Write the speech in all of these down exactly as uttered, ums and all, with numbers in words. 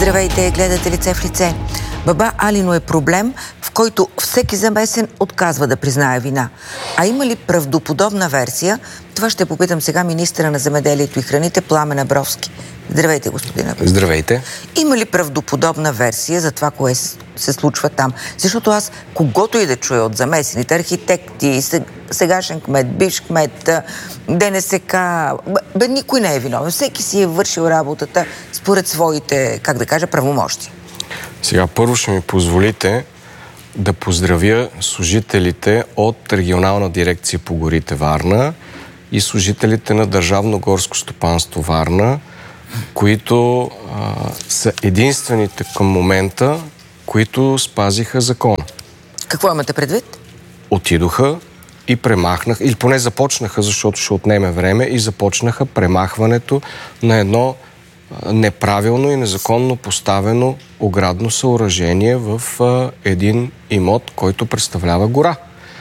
Здравейте, гледате Лице в лице. Баба Алино е проблем, в който всеки замесен отказва да признае вина. А има ли правдоподобна версия? Това ще попитам сега министъра на земеделието и храните Пламен Абровски. Здравейте, господин Абровски. Здравейте. Има ли правдоподобна версия за това, кое се случва там? Защото аз, когото и да чуя от замесените, архитекти, сегашен кмет, бивш кмет, ДНСК, бе, никой не е виновен. Всеки си е вършил работата според своите, как да кажа, правомощи. Сега първо ще ми позволите да поздравя служителите от Регионална дирекция по горите Варна и служителите на Държавно горско стопанство Варна, които а, са единствените към момента, които спазиха закона. Какво имате предвид? Отидоха и премахнаха, или поне започнаха, защото ще отнеме време, и започнаха премахването на едно неправилно и незаконно поставено оградно съоръжение в а, един имот, който представлява гора.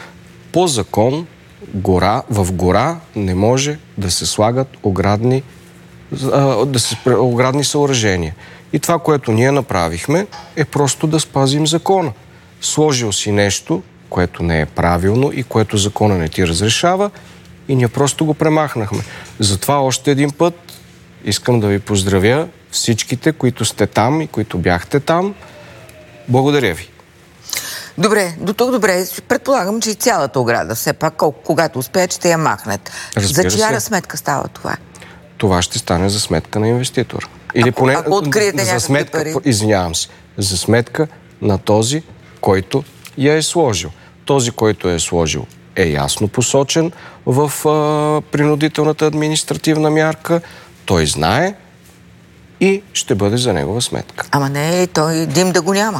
По закон гора, в гора не може да се слагат оградни, а, да се, оградни съоръжения. И това, което ние направихме, е просто да спазим закона. Сложил си нещо, което не е правилно и което закона не ти разрешава, и ние просто го премахнахме. Затова още един път искам да ви поздравя всичките, които сте там и които бяхте там. Благодаря ви. Добре, до тук добре. Предполагам, че и цялата ограда, все пак, когато успеят, ще я махнат. Разбира за чия се. сметка става това? Това ще стане за сметка на инвеститора. Или ако, поне ако откриете за сметка, пари? Извинявам се, за сметка на този, който я е сложил. Този, който я е сложил, е ясно посочен в а, принудителната административна мярка. Той знае и ще бъде за негова сметка. Ама не е той дим да го няма.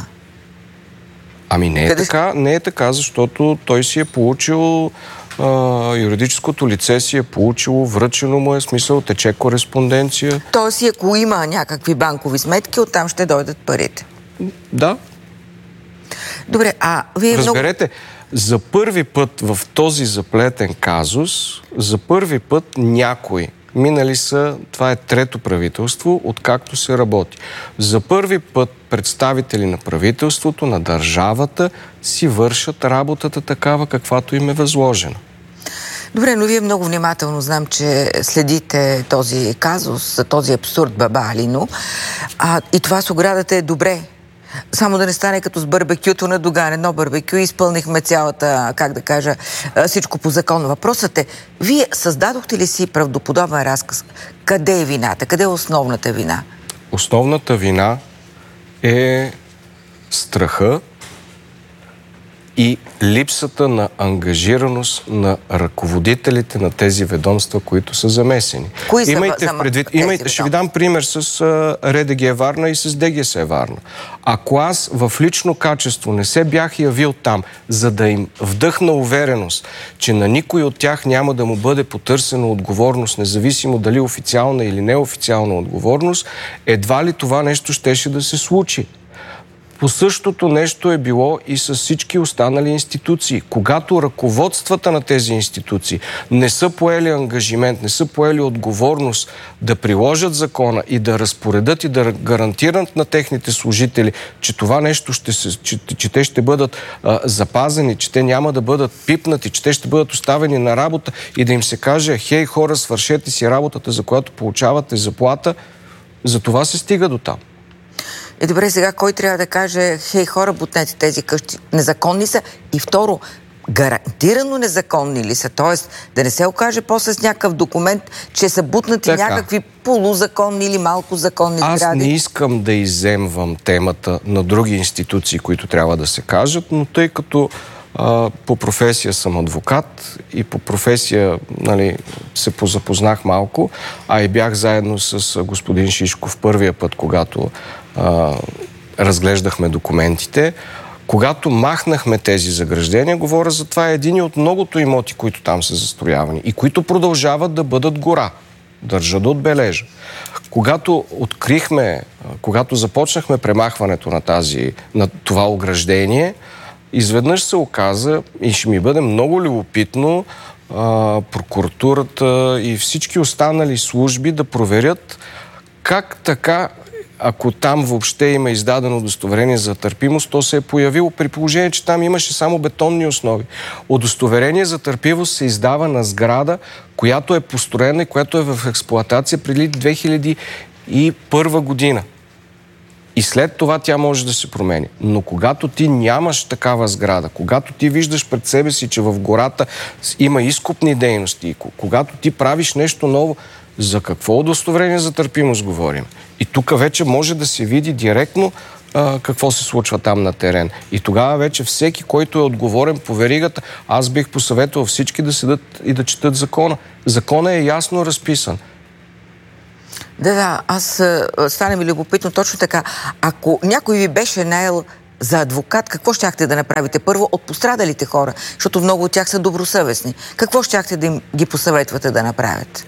Ами не е, Къде... така, не е така, защото той си е получил, а, юридическото лице си е получило, връчено му е, смисъл, тече кореспонденция. Тоест, ако има някакви банкови сметки, оттам ще дойдат парите. Да. Добре, а вие Разберете, много... за първи път в този заплетен казус, за първи път някой, минали са, това е трето правителство, откакто се работи. За първи път представители на правителството, на държавата си вършат работата такава, каквато им е възложена. Добре, но вие много внимателно знам, че следите този казус, този абсурд Баба Алино. А, и това с оградата е добре. Само да не стане като с барбекюто на Доган. Едно барбекю и изпълнихме цялата, как да кажа, всичко по закон. Въпросът е, вие създадохте ли си правдоподобен разказ? Къде е вината? Къде е основната вина? Основната вина е страха и липсата на ангажираност на ръководителите на тези ведомства, които са замесени. Кои са имайте за, предвид, имайте, ще ви дам пример с а, РДГ Варна и с ДГС Варна. Ако аз в лично качество не се бях явил там, за да им вдъхна увереност, че на никой от тях няма да му бъде потърсена отговорност, независимо дали официална или неофициална отговорност, едва ли това нещо щеше да се случи. По същото нещо е било и с всички останали институции. Когато ръководствата на тези институции не са поели ангажимент, не са поели отговорност да приложат закона и да разпоредят и да гарантират на техните служители, че това нещо ще се, че, че те ще бъдат а, запазени, че те няма да бъдат пипнати, че те ще бъдат оставени на работа и да им се каже: хей, хора, свършете си работата, за която получавате заплата, за това се стига до там. Е, добре, сега кой трябва да каже: хей, хора, бутнете тези къщи? Незаконни са. И второ, гарантирано незаконни ли са? Тоест, да не се окаже после с някакъв документ, че са бутнати така някакви полузаконни или малко законни сгради. Аз сгради. не искам да изземвам темата на други институции, които трябва да се кажат, но тъй като а, по професия съм адвокат и по професия, нали, се позапознах малко, а и бях заедно с господин Шишков първия път, когато а, разглеждахме документите. Когато махнахме тези заграждения, говоря за това, е един от многото имоти, които там са застроявани и които продължават да бъдат гора. Държа да отбележа. Когато открихме, когато започнахме премахването на, тази, на това ограждение, изведнъж се оказа, и ще ми бъде много любопитно, а, прокуратурата и всички останали служби да проверят как така ако там въобще има издадено удостоверение за търпимост, то се е появило при положение, че там имаше само бетонни основи. Удостоверение за търпимост се издава на сграда, която е построена и която е в експлоатация преди две хиляди и първа година. И след това тя може да се промени. Но когато ти нямаш такава сграда, когато ти виждаш пред себе си, че в гората има изкупни дейности, когато ти правиш нещо ново, за какво удостоверение за търпимост говорим? И тук вече може да се види директно а, какво се случва там на терен. И тогава вече всеки, който е отговорен по веригата, аз бих посъветвал всички да седат и да четат закона. Законът е ясно разписан. Да, да, аз стане ми любопитно точно така. Ако някой ви беше наел за адвокат, какво щяхте да направите? Първо, от пострадалите хора, защото много от тях са добросъвестни. Какво щяхте да им ги посъветвате да направят?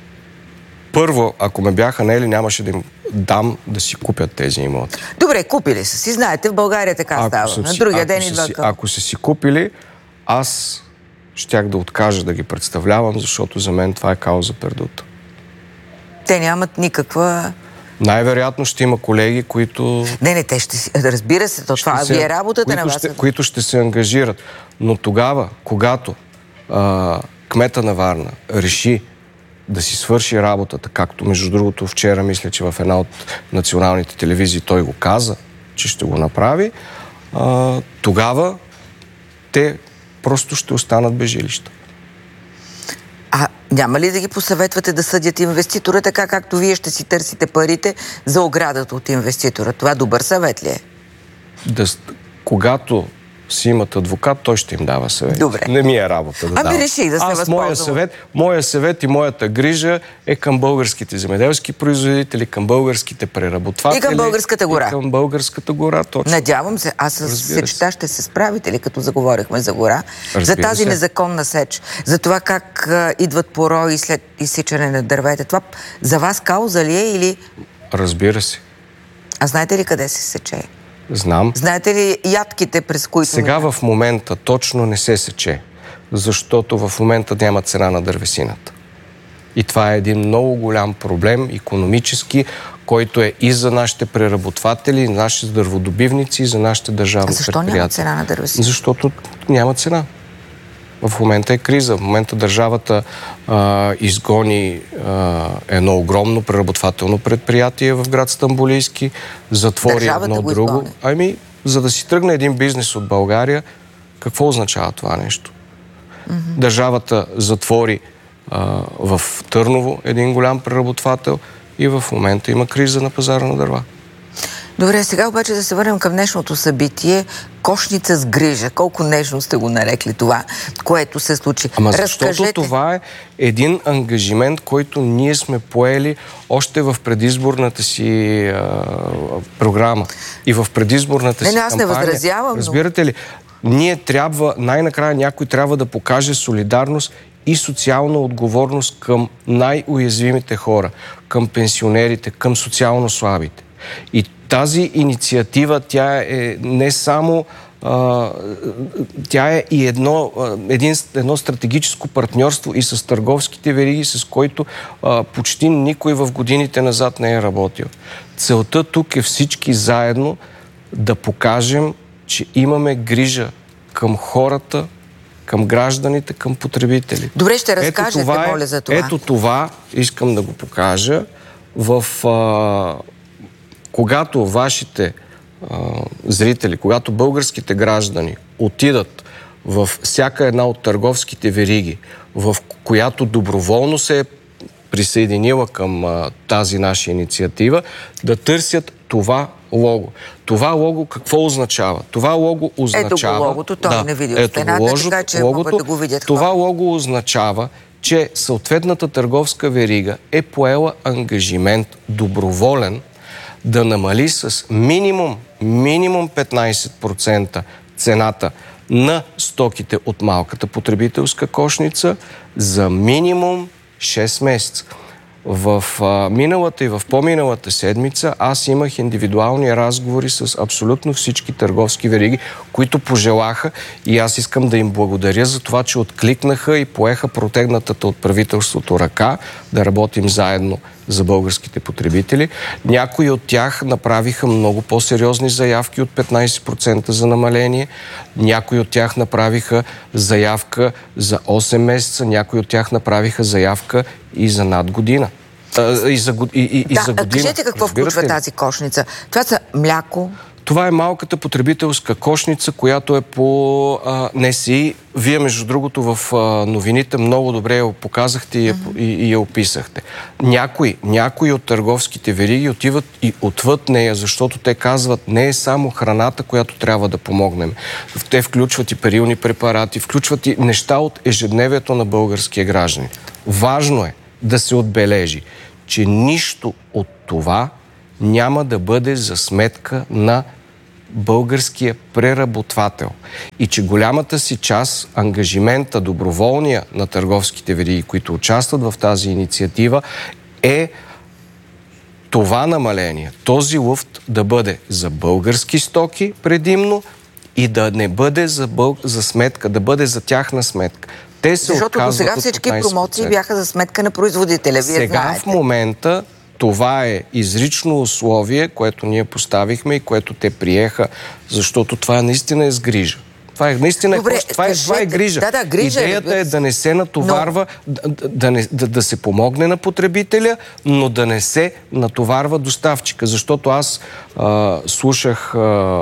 Първо, ако ме бяха наели, нямаше да им дам да си купят тези имоти. Добре, купили са си. Знаете, в България така ако става. На си, другия ден идва към... Ако са си купили, аз щях да откажа да ги представлявам, защото за мен това е кауза пердута. Те нямат никаква... Най-вероятно ще има колеги, които... Не, не, те ще си... Разбира се, то това ви е работата на вас. Ще, които ще се ангажират. Но тогава, когато а, кмета на Варна реши да си свърши работата, както между другото вчера мисля, че в една от националните телевизии той го каза, че ще го направи, а, тогава те просто ще останат без жилища. А няма ли да ги посъветвате да съдят инвеститора, така както вие ще си търсите парите за оградата от инвеститора? Това добър съвет ли е? Да, когато си имат адвокат, той ще им дава съвет. Добре. Не ми е работа да ами дава. реших да се Аз, възползвам. моя съвет, моя съвет и моята грижа е към българските земеделски производители, към българските преработватели. И към българската гора. И към българската гора, точно. Надявам се. Аз с сечта ще се справите ли, като заговорихме за гора? Разбира за тази се. незаконна сеч. За това как а, идват порои след изсичане на дървета. Това за вас кауза ли е или... Разбира се. А знаете ли къде се сече? Знам. Знаете ли ядките, през които... Сега в момента точно не се сече, защото в момента няма цена на дървесината. И това е един много голям проблем, икономически, който е и за нашите преработватели, и нашите дърводобивници, и за нашите държавни предприятия. А защо предприятия. няма цена на дървесината? Защото няма цена. В момента е криза. В момента държавата а, изгони а, едно огромно преработвателно предприятие в град Стамболийски, затвори държавата едно го друго. изгони. Ами, за да си тръгне един бизнес от България, какво означава това нещо? Mm-hmm. Държавата затвори а, в Търново един голям преработвател и в момента има криза на пазара на дърва. Добре, сега обаче да се върнем към днешното събитие. Кошница с грижа. Колко нежно сте го нарекли това, което се случи. Ама защото Разкажете... това е един ангажимент, който ние сме поели още в предизборната си а, програма. И в предизборната не, си не, аз кампания. не възразявам, Разбирате ли? Ние трябва, най-накрая някой трябва да покаже солидарност и социална отговорност към най-уязвимите хора, към пенсионерите, към социално слабите. И тази инициатива, тя е не само а, тя е и едно, един, едно стратегическо партньорство и с търговските вериги, с който а, почти никой в годините назад не е работил. Целта тук е всички заедно да покажем, че имаме грижа към хората, към гражданите, към потребителите. Добре, ще разкажете, ето това е, моля за това. Ето това искам да го покажа в... А, когато вашите а, зрители, когато българските граждани отидат в всяка една от търговските вериги, в която доброволно се е присъединила към а, тази наша инициатива, да търсят това лого. Това лого какво означава? Това лого означава... Ето го логото, той да, не види от стената, така че логото, могат да го видят това хора. лого означава, че съответната търговска верига е поела ангажимент доброволен да намали с минимум, минимум петнайсет процента цената на стоките от малката потребителска кошница за минимум шест месеца. В а, миналата и в по-миналата седмица аз имах индивидуални разговори с абсолютно всички търговски вериги, които пожелаха, и аз искам да им благодаря за това, че откликнаха и поеха протегнатата от правителството ръка да работим заедно за българските потребители. Някои от тях направиха много по-сериозни заявки от петнайсет процента за намаление. Някои от тях направиха заявка за осем месеца. Някои от тях направиха заявка и за над година. А, и за, и, и, и да, за година. Кажете какво Разбирате включва ли? тази кошница. Това са мляко. Това е малката потребителска кошница, която е по а, Н С И. Вие, между другото, в а, новините много добре я показахте и я, mm-hmm. и, и я описахте. Някои, някои от търговските вериги отиват и отвъд нея, защото те казват, не е само храната, която трябва да помогнем. Те включват и перилни препарати, включват и неща от ежедневието на българския гражданин. Важно е да се отбележи, че нищо от това няма да бъде за сметка на българския преработвател. И че голямата си част, ангажимента, доброволния на търговските вериги, които участват в тази инициатива, е това намаление, този луфт да бъде за български стоки предимно и да не бъде за, бъл... за сметка, да бъде за тяхна сметка. Те се Защото до сега всички промоции бяха за сметка на производителя. Вие Сега знаете. В момента това е изрично условие, което ние поставихме и което те приеха, защото това наистина е с грижа. Това е наистина Добре, е, това, е, това е грижа. Да, да, грижа. Идеята е да не се натоварва, но... да, да, не, да, да се помогне на потребителя, но да не се натоварва доставчика. Защото аз а, слушах а,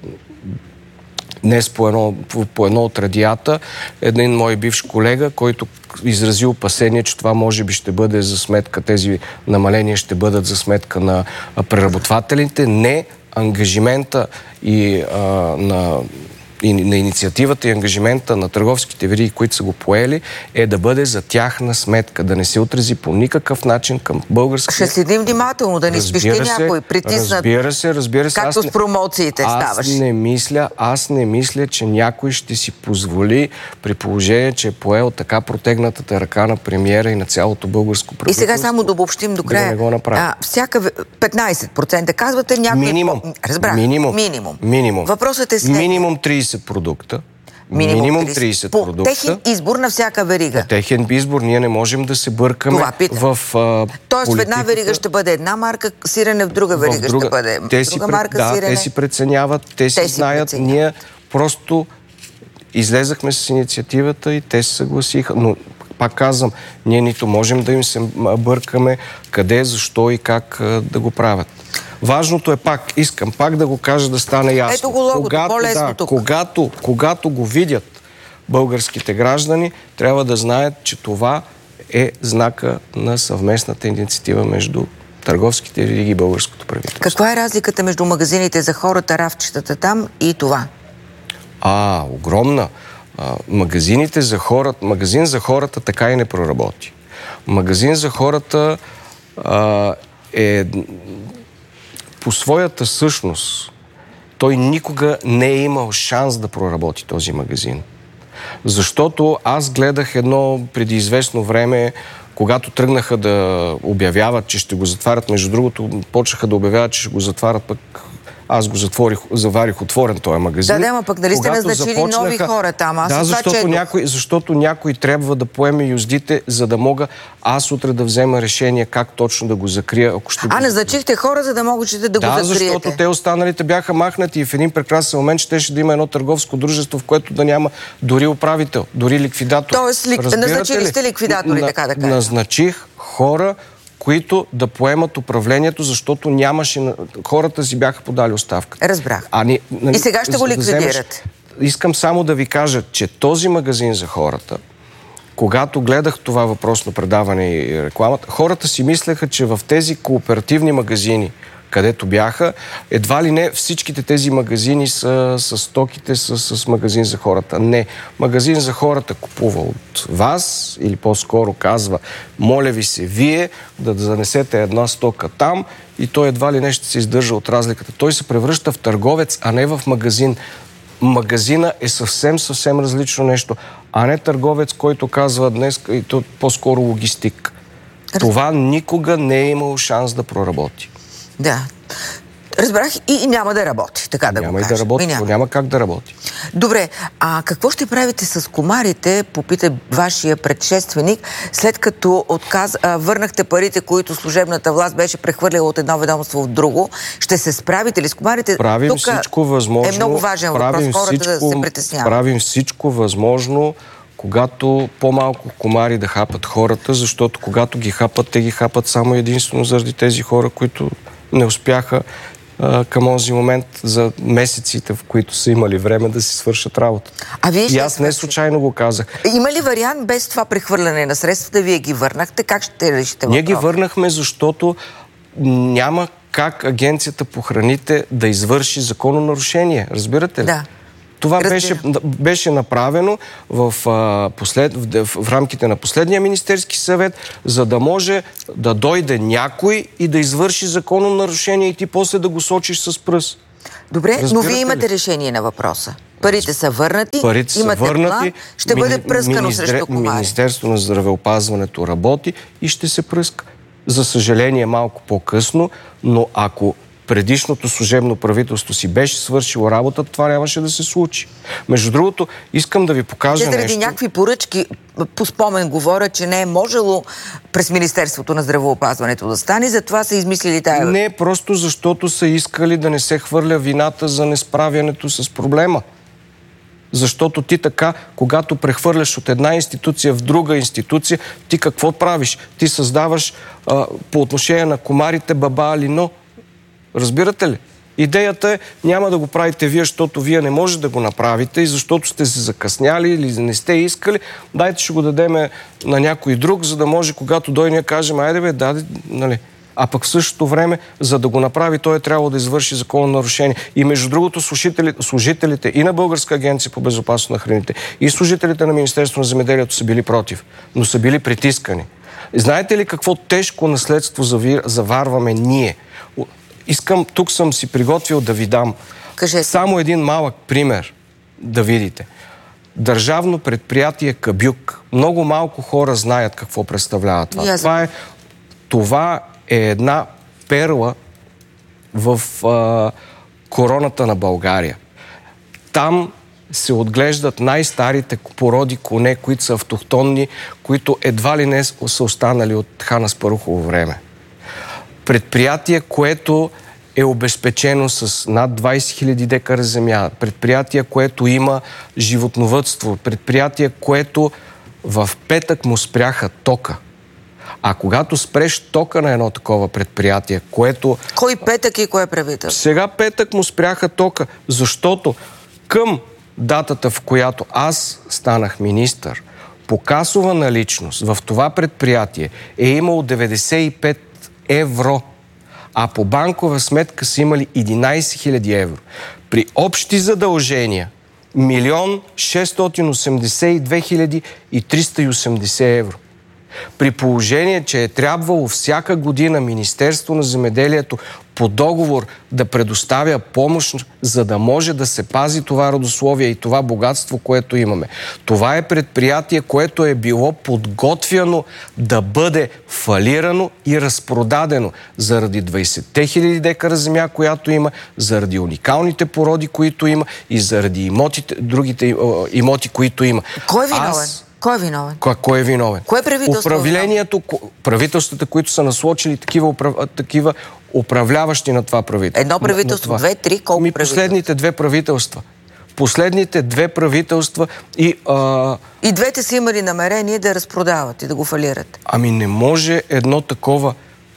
днес по едно, по, по едно от радията един мой бивш колега, който изрази опасение, че това може би ще бъде за сметка, тези намаления ще бъдат за сметка на преработвателите. Не, ангажимента и а, на и на инициативата и ангажимента на търговските вериги, които са го поели, е да бъде за тяхна сметка, да не се отрази по никакъв начин към българския. Ще следим внимателно, да не спищи някой, притиснат. Разбира се, разбира се. Както с промоциите ставаш. Аз не мисля, аз не мисля, че някой ще си позволи, при положение, че е поел така протегнатата ръка на премиера и на цялото българско правителство. И сега само да обобщим до края. Да не го направи. А, всяка петнайсет процента казвате някой... Минимум. Разбрах. Минимум. Минимум. Минимум. Въпросът е след. Минимум трийсет продукта. Минимум, Минимум трийсет по продукта. техен избор на всяка верига. По техен избор ние не можем да се бъркаме в а, Тоест в една верига ще бъде една марка сирене, в друга верига в друга, ще бъде те друга си, марка да, сирене. те си преценяват, те, те си знаят. Преценяват. Ние просто излезахме с инициативата и те се съгласиха. Но пак казвам, ние нито можем да им се бъркаме къде, защо и как да го правят. Важното е пак, искам пак да го кажа, да стане ясно. Ето го логото, когато, по-лесно да, тук. Когато, когато го видят българските граждани, трябва да знаят, че това е знака на съвместната инициатива между търговските вериги и българското правителство. Каква е разликата между магазините за хората, рафчетата там и това? А, огромна. А, магазините за хората, магазин за хората така и не проработи. Магазин за хората а, е по своята същност. Той никога не е имал шанс да проработи този магазин. Защото аз гледах едно преди известно време, когато тръгнаха да обявяват, че ще го затварят, между другото, почнаха да обявяват, че ще го затварят, пък аз го затворих, заварих отворен този магазин. Да, да, пък нали сте назначили започнаха... нови хора там? Аз да, защото, че... някой, защото някой трябва да поеме юздите, за да мога аз утре да взема решение как точно да го закрия. Ако ще а, го... назначихте хора, за да можете да, да го закриете? Да, защото те останалите бяха махнати и в един прекрасен момент щеше да има едно търговско дружество, в което да няма дори управител, дори ликвидатор. Тоест, ли... назначили сте ликвидатори, На... така да кажа. Назначих хора, които да поемат управлението, защото нямаше... Хората си бяха подали оставка. Разбрах. А ни, и сега ще го ликвидират. Да вземеш... Искам само да ви кажа, че този магазин за хората, когато гледах това въпросно предаване и рекламата, хората си мислеха, че в тези кооперативни магазини, където бяха, едва ли не всичките тези магазини са с стоките с, с магазин за хората. Не. Магазин за хората купува от вас, или по-скоро казва, моля ви се вие да занесете една стока там и той едва ли не ще се издържа от разликата. Той се превръща в търговец, а не в магазин. Магазина е съвсем, съвсем различно нещо, а не търговец, който казва днес, и то по-скоро логистик. Това никога не е имало шанс да проработи. Да. Разбрах и, и няма да работи, така да няма го и кажем. да работи, И няма. няма как да работи. Добре, а какво ще правите с комарите, попита вашия предшественик, след като отказ, а, върнахте парите, които служебната власт беше прехвърлила от едно ведомство в друго? Ще се справите ли с комарите? Правим Тук всичко възможно. е много важен въпрос, хората всичко, да се притесняват. Правим всичко възможно, когато по-малко комари да хапат хората, защото когато ги хапат, те ги хапат само единствено заради тези хора, които не успяха а, към този момент за месеците, в които са имали време да си свършат работа. А вие И аз не случайно го казах. Има ли вариант без това прехвърляне на средствата, вие ги върнахте? Как ще решите въпрос? Ние ги върнахме, защото няма как Агенцията по храните да извърши закононарушение. Разбирате ли? Да. Това беше, беше направено в, а, послед, в, в рамките на последния Министерски съвет, за да може да дойде някой и да извърши закононарушение и ти после да го сочиш с пръст. Добре, Разбирате но вие имате ли? решение на въпроса. Парите са върнати, Парите имате са върнати, план, ще Мини, бъде пръскано министре, срещу комари. Министерството на здравеопазването работи и ще се пръска. За съжаление малко по-късно, но ако предишното служебно правителство си беше свършило работа, това нямаше да се случи. Между другото, искам да ви покажа Те заради нещо. някакви поръчки, по спомен говоря, че не е можело през Министерството на здравеопазването да стане, затова са измислили тая... Не, просто защото са искали да не се хвърля вината за несправянето с проблема. Защото ти така, когато прехвърляш от една институция в друга институция, ти какво правиш? Ти създаваш а, по отношение на комарите баба Алино. Разбирате ли? Идеята е, няма да го правите вие, защото вие не можете да го направите и защото сте се закъсняли или не сте искали, дайте ще го дадеме на някой друг, за да може, когато дойде, ние кажем, айде бе, даде, нали. А пък в същото време, за да го направи, той е трябвало да извърши законно нарушение. И между другото, служителите, служителите и на Българска агенция по безопасност на храните, и служителите на Министерството на земеделието са били против, но са били притискани. И знаете ли какво тежко наследство заварваме ние? Искам, тук съм си приготвил да ви дам Кажете. Само един малък пример да видите. Държавно предприятие Кабюк. Много малко хора знаят какво представлява това. Yes. Това е, това е една перла в а, короната на България. Там се отглеждат най-старите породи коне, които са автохтонни, които едва ли не са останали от Хан Аспарухово време. Предприятие, което е обезпечено с над двайсет хиляди декара земя. Предприятие, което има животновъдство. Предприятие, което в петък му спряха тока. А когато спреш тока на едно такова предприятие, което... Кой петък и кое правителство? Сега петък му спряха тока, защото към датата, в която аз станах министър, по касова наличност в това предприятие е имало деветдесет и пет евро, а по банкова сметка са имали единайсет хиляди евро. При общи задължения милион шестстотин осемдесет и две хиляди и триста и осемдесет евро. При положение, че е трябвало всяка година Министерство на земеделието по договор да предоставя помощ, за да може да се пази това родословие и това богатство, което имаме. Това е предприятие, което е било подготвяно да бъде фалирано и разпродадено заради двайсет хиляди декара земя, която има, заради уникалните породи, които има и заради имотите, другите имоти, които има. Кой е виновен? Аз... Кой е виновен? Кой, кой е виновен? Кое правителство? Управлението, правителствата, които са насочили такива, управ... такива управляващи на това правителство. Едно правителство, на, на две, три, колко Ми, правителства? Последните две правителства. Последните две правителства и... А... И двете са имали намерение да разпродават и да го фалират. Ами не може едно такова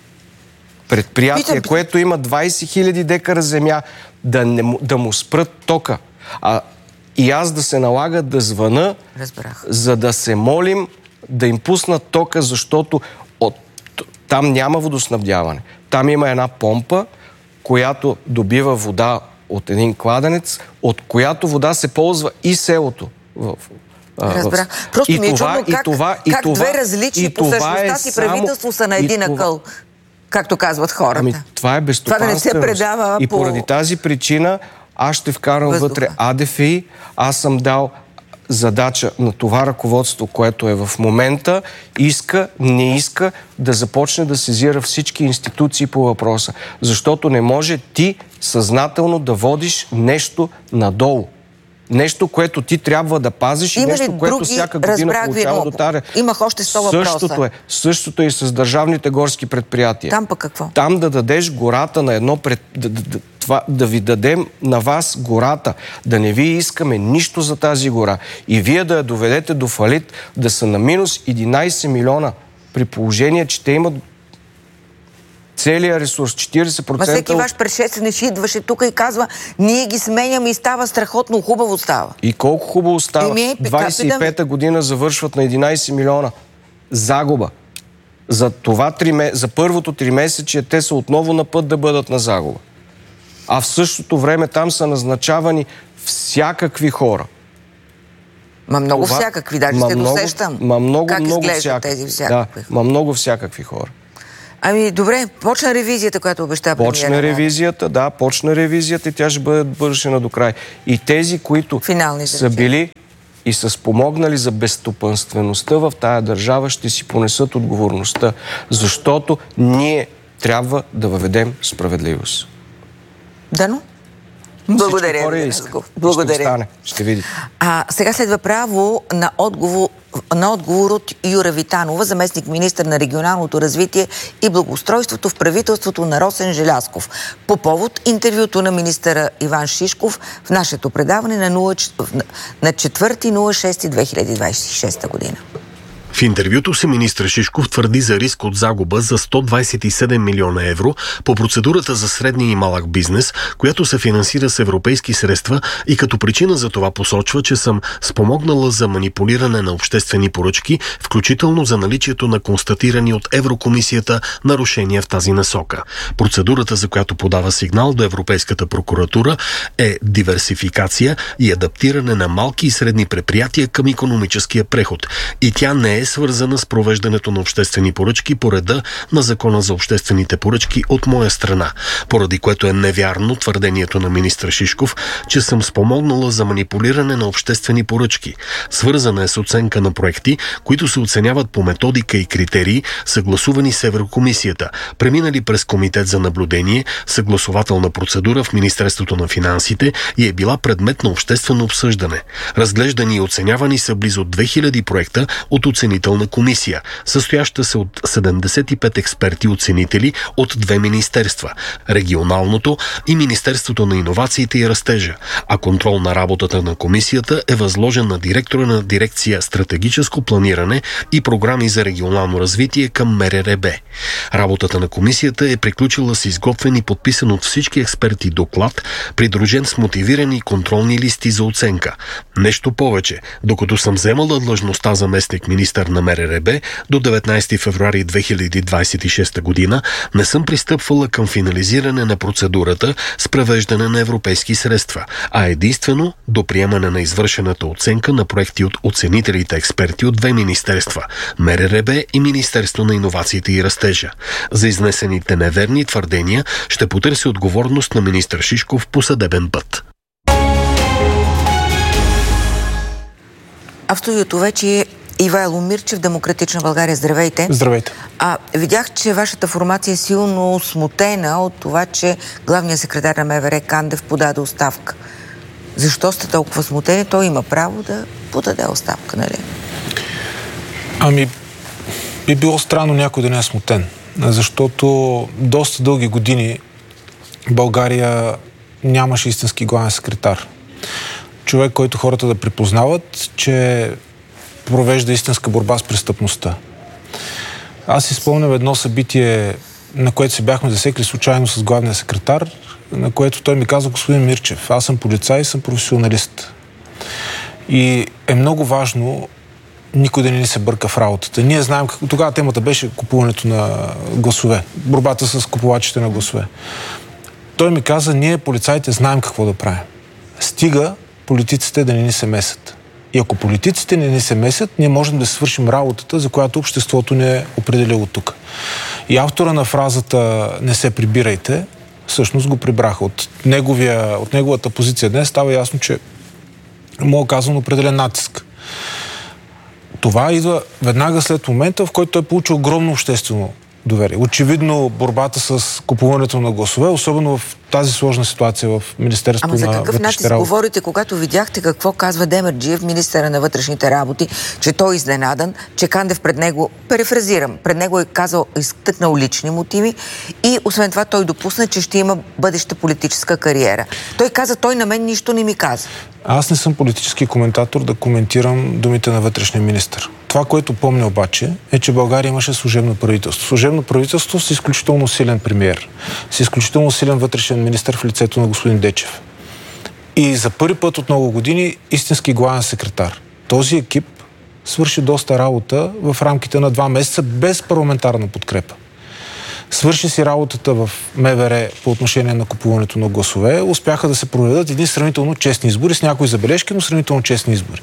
предприятие, Питам... което има двайсет хиляди декара земя, да, не, да му спрат тока. А и аз да се налага да звъна, Разбрах. За да се молим да им пуснат тока, защото от, там няма водоснабдяване. Там има една помпа, която добива вода от един кладенец, от която вода се ползва и селото. В, Разбрах. Просто и ми е това, чудно как, и това, как и това, две различни по същността е си правителство са на един това... акъл, както казват хората. Ами, това е безстопанственост. Това да не се предава и по... поради тази причина аз ще вкарам въздуха. вътре А Д Ф И. Аз съм дал задача на това ръководство, което е в момента, иска, не иска да започне да сезира всички институции по въпроса. Защото не може ти съзнателно да водиш нещо надолу. Нещо, което ти трябва да пазиш и нещо, което всяка година получава дотаря. Имах още сто въпроса. Същото е. Същото е и с държавните горски предприятия. Там пък какво? Там да дадеш гората на едно пред... Да, да, това, да ви дадем на вас гората. Да не ви искаме нищо за тази гора. И вие да я доведете до фалит, да са на минус единайсет милиона. При положение, че те имат целият ресурс, четирийсет процента... Ма всеки ваш предшественик идваше тук и казва, ние ги сменяме и става страхотно хубаво става. И колко хубаво става? двайсет и пета година завършват на единайсет милиона. Загуба. За, това, за първото три месече те са отново на път да бъдат на загуба. А в същото време там са назначавани всякакви хора. Ма много това, всякакви, даже се досещам. Ма много, как много изглеждат всякакви. тези всякакви. Да, ма много всякакви хора. Ами добре, почна ревизията, която обеща премиера. Почна ревизията, да, почна ревизията и тя ще бъде бършена до край. И тези, които Финални са били и са спомогнали за безстопанствеността в тая държава, ще си понесат отговорността. Защото ние трябва да въведем справедливост. Дано. Благодаря ви. Благодаря. Ще стане. Ще видите. А сега следва право на отговор, на отговор от Юра Витанова, заместник министър на регионалното развитие и благоустройството в правителството на Росен Желязков, по повод интервюто на министъра Иван Шишков в нашето предаване на четвърти юни две хиляди двайсет и шеста година. В интервюто си министър Шишков твърди за риск от загуба за сто двайсет и седем милиона евро по процедурата за средния и малък бизнес, която се финансира с европейски средства, и като причина за това посочва, че съм спомогнала за манипулиране на обществени поръчки, включително за наличието на констатирани от Еврокомисията нарушения в тази насока. Процедурата, за която подава сигнал до Европейската прокуратура, е диверсификация и адаптиране на малки и средни предприятия към икономическия преход. И тя не е свързана с провеждането на обществени поръчки по реда на Закона за обществените поръчки от моя страна, поради което е невярно твърдението на министър Шишков, че съм спомогнала за манипулиране на обществени поръчки. Свързана е с оценка на проекти, които се оценяват по методика и критерии, съгласувани с Еврокомисията, преминали през комитет за наблюдение, съгласователна процедура в Министерството на финансите и е била предмет на обществено обсъждане. Разглеждани и оценявани са близо две хиляди проекта от оценителна комисия, състояща се от седемдесет и пет експерти-оценители от две министерства – регионалното и Министерството на иновациите и растежа, а контрол на работата на комисията е възложен на директора на дирекция стратегическо планиране и програми за регионално развитие към МРРБ. Работата на комисията е приключила с изготвен и подписан от всички експерти доклад, придружен с мотивирани контролни листи за оценка. Нещо повече, докато съм вземала длъжността заместник министър на МРРБ до деветнайсети февруари две хиляди двайсет и шеста година, не съм пристъпвала към финализиране на процедурата с превеждане на европейски средства, а единствено до приемане на извършената оценка на проекти от оценителите експерти от две министерства – МРРБ и Министерство на иновациите и растежа. За изнесените неверни твърдения ще потърси отговорност на министър Шишков по съдебен път. А в студиото вече Ивайло Мирчев, Демократична България. Здравейте. Здравейте. А, видях, че вашата формация е силно смутена от това, че главният секретар на МВР Кандев подаде оставка. Защо сте толкова смутени? Той има право да подаде оставка, нали? Ами, би било странно някой да не е смутен. Защото доста дълги години България нямаше истински главен секретар. Човек, който хората да припознават, че провежда истинска борба с престъпността. Аз си спомням едно събитие, на което се бяхме засекли случайно с главния секретар, на което той ми каза: господин Мирчев, аз съм полицай и съм професионалист. И е много важно никой да не ни се бърка в работата. Ние знаем, как... тогава темата беше купуването на гласове, борбата с купувачите на гласове. Той ми каза: ние полицаите знаем какво да правим. Стига политиците да не ни се месят. И ако политиците не ни се месят, ние можем да свършим работата, за която обществото не е определило тук. И автора на фразата "не се прибирайте" всъщност го прибраха. От, неговия, от неговата позиция днес става ясно, че му е казан определен натиск. Това идва веднага след момента, в който той получи огромно обществено доверие. Очевидно борбата с купуването на гласове, особено в тази сложна ситуация в Министерството на вътрешните работи. Ама за какъв начин говорите, когато видяхте какво казва Демерджиев, министъра на вътрешните работи, че той е изненадан, че Кандев пред него, перефразирам, пред него е казал, изтъкнал лични мотиви и освен това той допусна, че ще има бъдеща политическа кариера. Той каза, той на мен нищо не ми каза. Аз не съм политически коментатор да коментирам думите на вътрешния министър. Това, което помня обаче, е, че България имаше служебно правителство. Служебно правителство с изключително силен премиер, с изключително силен вътрешен министър в лицето на господин Дечев. И за първи път от много години истински главен секретар. Този екип свърши доста работа в рамките на два месеца без парламентарна подкрепа. Свърши си работата в МВР по отношение на купуването на гласове. Успяха да се проведат едни сравнително честни избори, с някои забележки, но сравнително честни избори.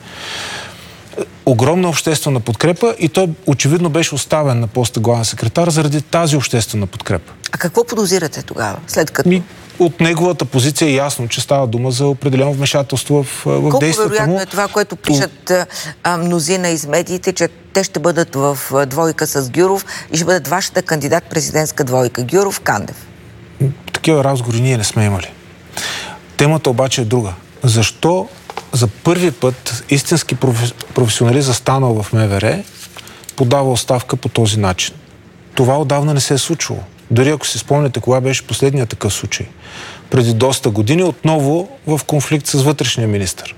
Огромна обществена подкрепа и той очевидно беше оставен на поста главен секретар заради тази обществена подкрепа. А какво подозирате тогава, след като... Ми, от неговата позиция е ясно, че става дума за определено вмешателство в, в Колко действията му. Колко вероятно е това, което пишат а, мнозина из медиите, че те ще бъдат в двойка с Гюров и ще бъдат вашата кандидат-президентска двойка. Гюров-Кандев. Такива разговори ние не сме имали. Темата обаче е друга. Защо за първи път истински профи... професионалист застанал в МВР подава оставка по този начин? Това отдавна не се е случвало. Дори ако си спомняте кога беше последният такъв случай. Преди доста години отново в конфликт с вътрешния министър.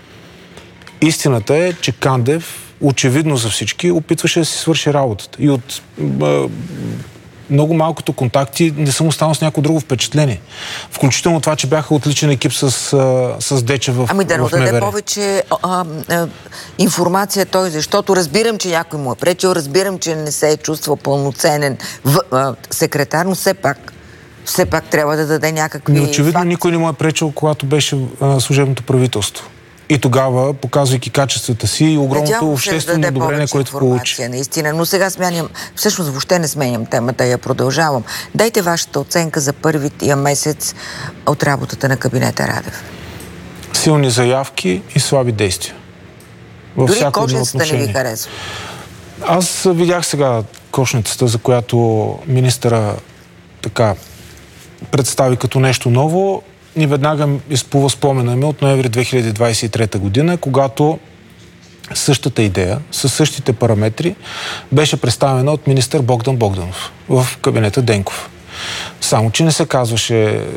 Истината е, че Кандев, очевидно за всички, опитваше да си свърши работата. И от а, много малкото контакти не съм останал с някакво друго впечатление. Включително това, че бяха отличен екип с, с Дечев в, ами да, но в МВР. Ами да даде повече а, а, информация той, защото разбирам, че някой му е пречил, разбирам, че не се е чувствал пълноценен в, а, секретар, но все пак все пак трябва да даде някакви... Но очевидно факти. Никой не му е пречил, когато беше а, служебното правителство. И тогава, показвайки качествата си и огромното обществено одобрение, което получи. Наистина, но сега сменям, всъщност въобще не сменям темата, я продължавам. Дайте вашата оценка за първия месец от работата на кабинета Радев. Силни заявки и слаби действия. Във Дори кошницата не ви харесва. Аз видях сега кошницата, за която министъра така представи като нещо ново. И веднага изплува спомена ми от ноември две хиляди двадесет и трета година, когато същата идея, със същите параметри, беше представена от министър Богдан Богданов в кабинета Денков. Само, че не се казваше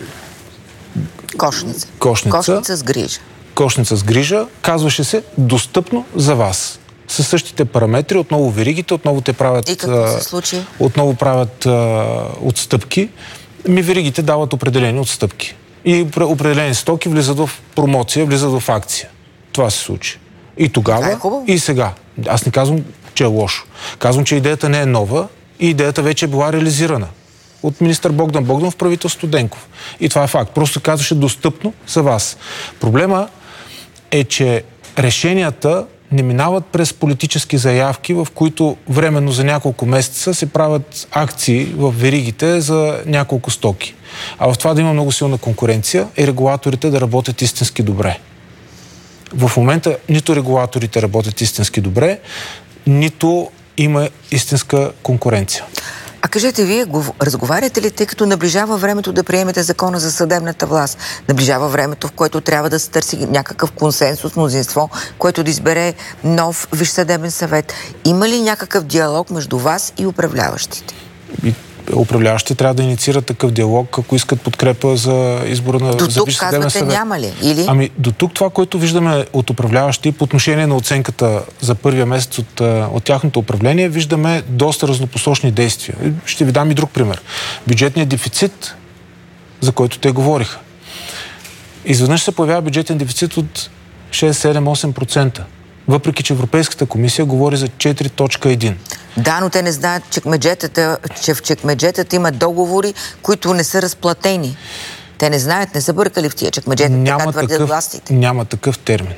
Кошница. Кошница, Кошница с грижа. Кошница с грижа. Казваше се достъпно за вас. Със същите параметри, отново веригите, отново те правят... И какво се случи? Отново правят а, отстъпки. Ми веригите дават определени отстъпки. И определени стоки влизат в промоция, влизат в акция. Това се случи. И тогава, е и сега. Аз не казвам, че е лошо. Казвам, че идеята не е нова и идеята вече е била реализирана от министър Богдан Богданов в правителството Денков. И това е факт. Просто казваше достъпно за вас. Проблема е, че решенията не минават през политически заявки, в които временно за няколко месеца се правят акции в веригите за няколко стоки. А в това да има много силна конкуренция и регулаторите да работят истински добре. В момента нито регулаторите работят истински добре, нито има истинска конкуренция. А кажете, вие разговаряте ли, тъй като наближава времето да приемете закона за съдебната власт? Наближава времето, в което трябва да се търси някакъв консенсус, мнозинство, което да избере нов Висш съдебен съвет. Има ли някакъв диалог между вас и управляващите? И управляващите трябва да инициират такъв диалог, ако искат подкрепа за избора на до за Висш съдебен съвет. Няма ли? Или? Ами до тук това, което виждаме от управляващи по отношение на оценката за първия месец от, от тяхното управление, виждаме доста разнопосочни действия. Ще ви дам и друг пример. Бюджетният дефицит, за който те говориха. Изведнъж се появява бюджетен дефицит от шест, седем, осем процента. Въпреки че Европейската комисия говори за четири цяло едно. Да, но те не знаят, чекмеджетата, че в чекмеджетата има договори, които не са разплатени. Те не знаят, не са бъркали в тия чекмеджета, няма така твърдят такъв, властите. Няма такъв термин.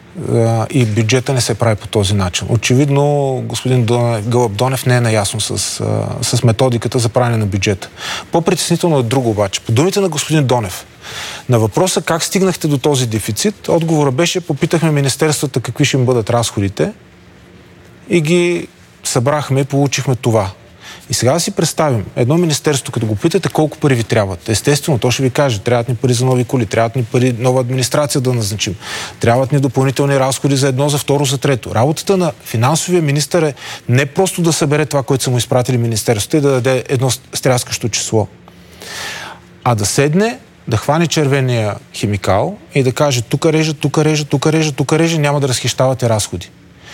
И бюджета не се прави по този начин. Очевидно, господин Гълъб Донев не е наясно с, с методиката за правене на бюджета. По-притеснително е друго обаче. По думите на господин Донев, на въпроса как стигнахте до този дефицит, отговора беше, попитахме министерствата какви ще им бъдат разходите и ги събрахме и получихме това. И сега да си представим, едно министерство, като го питате колко пари ви трябват, естествено, то ще ви каже, трябват ни пари за нови коли, трябват ни пари, нова администрация да назначим, трябват ни допълнителни разходи за едно, за второ, за трето. Работата на финансовия министър е не просто да събере това, което са му изпратили министерството и да даде едно стряскащо число, а да седне, да хване червения химикал и да каже тук реже, тук реже, тук реже, тук реже, няма да разхищавате разходи.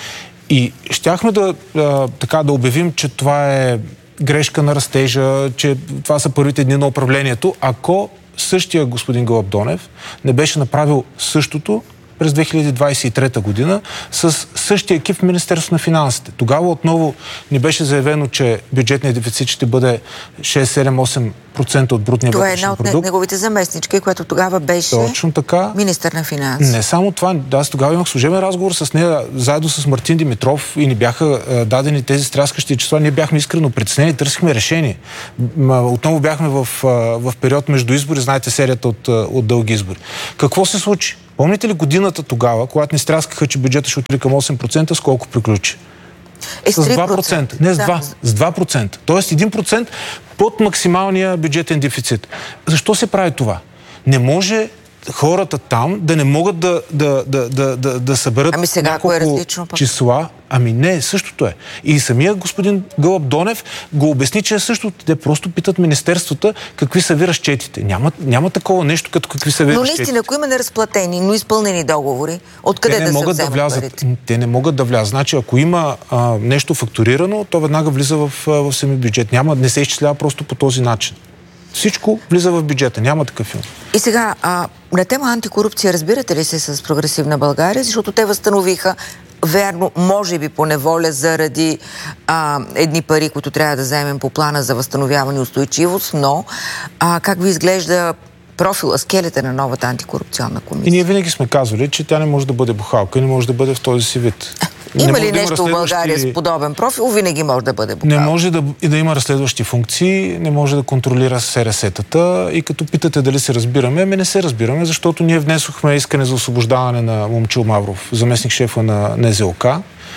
И щяхме да, а, така, да обявим, че това е грешка на растежа, че това са първите дни на управлението, ако същия господин Гълъб Донев не беше направил същото през две хиляди двадесет и трета година с същия екип в Министерството на финансите. Тогава отново ни беше заявено, че бюджетният дефицит ще бъде шест, седем, осем процента от брутния вътрешен продукт. Това е една от неговите заместнички, която тогава беше точно така, министър на финанси. Не само това, аз тогава имах служебен разговор с нея, заедно с Мартин Димитров и ни бяха е, дадени тези стряскащи числа. Ние бяхме искрено притеснени, търсихме решение. Отново бяхме в, в период между избори, знаете серията от, от дълги избори. Какво се случи? Помните ли годината тогава, когато ни стряскаха, че бюджета ще отиде към осем процента, с колко приключи? Е, с два процента. Не с два, да. С два процента. Тоест един процент под максималния бюджетен дефицит. Защо се прави това? Не може хората там да не могат да, да, да, да, да, да съберат ами сега, няколко е различно, числа. Ами не, същото е. И самия господин Гълъб Донев го обясни, че е същото. Те просто питат министерствата какви са ви разчетите. Няма, няма такова нещо, като какви са ви но разчетите. Но наистина, ако има неразплатени, но изпълнени договори, откъде да се вземат да парите? Те не могат да влязат. Значи, ако има а, нещо фактурирано, то веднага влиза в, в самия бюджет. Няма, не се изчислява просто по този начин. Всичко влиза в бюджета. Няма такъв филм. И сега, а, на тема антикорупция, разбирате ли се с Прогресивна България? Защото те възстановиха, верно, може би по неволя, заради а, едни пари, които трябва да вземем по плана за възстановяване и устойчивост, но а, как ви изглежда профила, скелета на новата антикорупционна комисия? И ние винаги сме казвали, че тя не може да бъде бухалка и не може да бъде в този си вид. Има ли нещо в България с подобен профил? Винаги може да бъде бухалка. Не може да, и да има разследващи функции, не може да контролира СРС-тата и като питате дали се разбираме, ами не се разбираме, защото ние внесохме искане за освобождаване на Момчил Мавров, заместник шефа на НЗОК.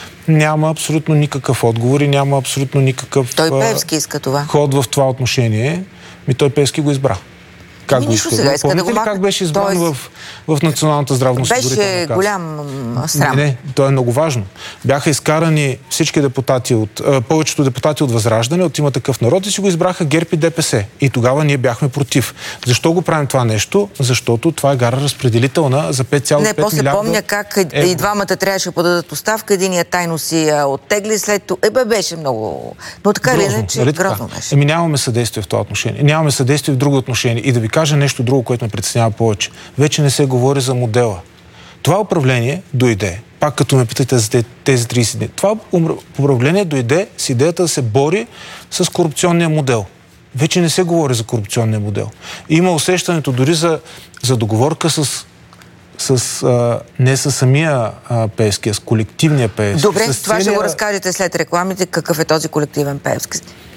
Няма абсолютно никакъв отговор и няма абсолютно никакъв той Пеевски иска това. Ход в това отношение. Ми той Пеевски го избра. Как го иска? Сега иска да го ли как беше избран Тоест... в, в Националната здравноосигурителна каса? Беше голям срам. Не, не, то е много важно. Бяха изкарани всички депутати от, а, повечето депутати от Възраждане, от Има такъв народ и си го избраха ГЕРБ и ДПС. И тогава ние бяхме против. Защо го правим това нещо? Защото това е гара разпределителна за пет цяло и пет милиарда. Не, после помня как е, и двамата трябваше подадат оставка, единия тайно си а, оттегли, след това. Ебе, беше много... Но така ли не, че грозно беше. Еми нямаме съдействие в това отношение. Нямаме съдействие в друго отношение. И да ви кажа нещо друго, което ме притеснява повече. Вече не се говори за модела. Това управление дойде, пак като ме питате за тези тридесет дни, това управление дойде с идеята да се бори с корупционния модел. Вече не се говори за корупционния модел. Има усещането дори за, за договорка с с, а, не с самия а, Пеевски, а с колективния Пеевски. Добре, с това целия... ще го разкажете след рекламите. Какъв е този колективен Пеевски?